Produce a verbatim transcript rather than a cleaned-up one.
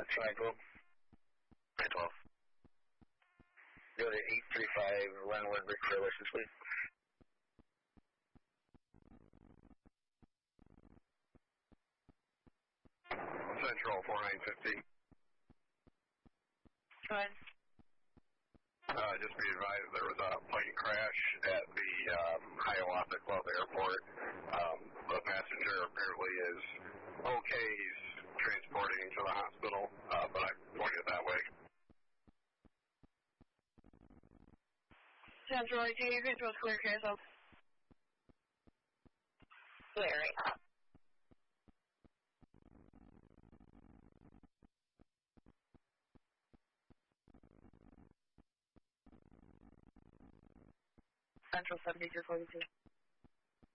Triangle. nine twelve. Go to eight three five, Lenwood, Rick for license plate. Central four nine fifty. Go ahead. Uh, just be advised there was a plane crash at the um, Hiawatha Club Airport. Um, the passenger apparently is okay. He's transporting to the hospital, uh, but I pointed that way. Central, can you get to us clear cancel? Clearing. Central seventy-two forty-two.